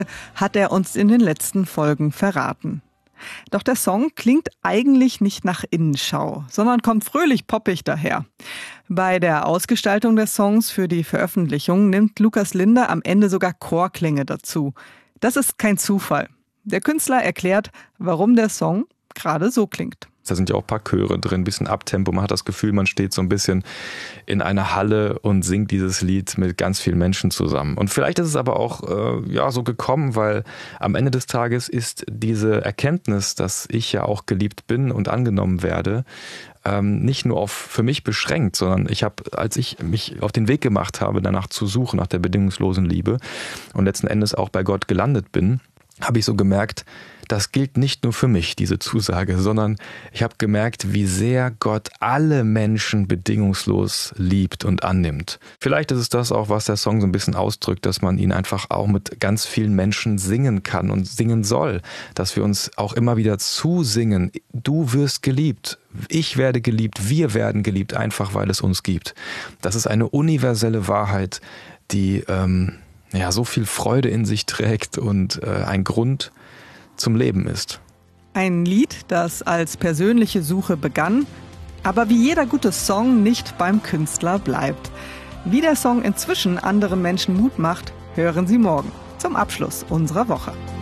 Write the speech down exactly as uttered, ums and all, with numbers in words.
hat er uns in den letzten Folgen verraten. Doch der Song klingt eigentlich nicht nach Innenschau, sondern kommt fröhlich poppig daher. Bei der Ausgestaltung des Songs für die Veröffentlichung nimmt Lukas Linder am Ende sogar Chorklänge dazu. Das ist kein Zufall. Der Künstler erklärt, warum der Song gerade so klingt. Da sind ja auch ein paar Chöre drin, ein bisschen Abtempo. Man hat das Gefühl, man steht so ein bisschen in einer Halle und singt dieses Lied mit ganz vielen Menschen zusammen. Und vielleicht ist es aber auch äh, ja so gekommen, weil am Ende des Tages ist diese Erkenntnis, dass ich ja auch geliebt bin und angenommen werde, ähm, nicht nur auf für mich beschränkt, sondern ich habe, als ich mich auf den Weg gemacht habe, danach zu suchen, nach der bedingungslosen Liebe und letzten Endes auch bei Gott gelandet bin, habe ich so gemerkt, das gilt nicht nur für mich, diese Zusage, sondern ich habe gemerkt, wie sehr Gott alle Menschen bedingungslos liebt und annimmt. Vielleicht ist es das auch, was der Song so ein bisschen ausdrückt, dass man ihn einfach auch mit ganz vielen Menschen singen kann und singen soll, dass wir uns auch immer wieder zusingen, du wirst geliebt, ich werde geliebt, wir werden geliebt, einfach weil es uns gibt. Das ist eine universelle Wahrheit, die ähm, ja so viel Freude in sich trägt und äh, ein Grund zum Leben ist. Ein Lied, das als persönliche Suche begann, aber wie jeder gute Song nicht beim Künstler bleibt. Wie der Song inzwischen anderen Menschen Mut macht, hören Sie morgen zum Abschluss unserer Woche.